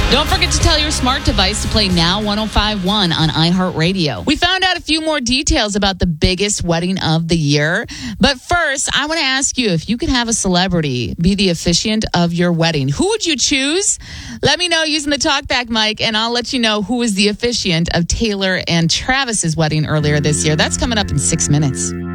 Don't forget to tell your smart device to play Now 105.1 on iHeartRadio. We found out a few more details about the biggest wedding of the year. But first, I want to ask you, if you could have a celebrity be the officiant of your wedding, who would you choose? Let me know using the TalkBack mic, and I'll let you know who was the officiant of Taylor and Travis's wedding earlier this year. That's coming up in 6 minutes.